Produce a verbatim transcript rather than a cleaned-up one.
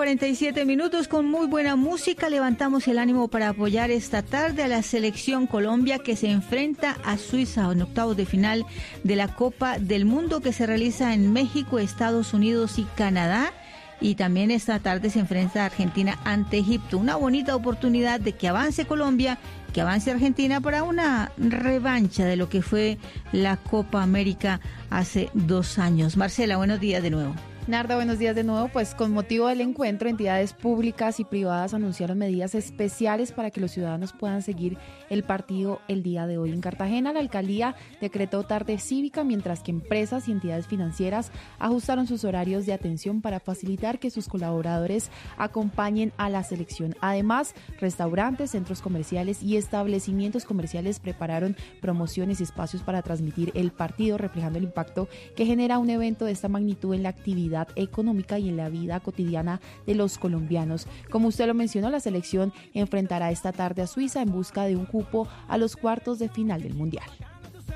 cuarenta y siete minutos con muy buena música. Levantamos el ánimo para apoyar esta tarde a la selección Colombia que se enfrenta a Suiza en octavos de final de la Copa del Mundo que se realiza en México, Estados Unidos y Canadá. Y también esta tarde se enfrenta a Argentina ante Egipto. Una bonita oportunidad de que avance Colombia, que avance Argentina para una revancha de lo que fue la Copa América hace dos años. Marcela, buenos días de nuevo. Narda, buenos días de nuevo. Pues con motivo del encuentro, entidades públicas y privadas anunciaron medidas especiales para que los ciudadanos puedan seguir el partido el día de hoy. En Cartagena, la alcaldía decretó tarde cívica, mientras que empresas y entidades financieras ajustaron sus horarios de atención para facilitar que sus colaboradores acompañen a la selección. Además, restaurantes, centros comerciales y establecimientos comerciales prepararon promociones y espacios para transmitir el partido, reflejando el impacto que genera un evento de esta magnitud en la actividad económica y en la vida cotidiana de los colombianos. Como usted lo mencionó, la selección enfrentará esta tarde a Suiza en busca de un cupo a los cuartos de final del Mundial.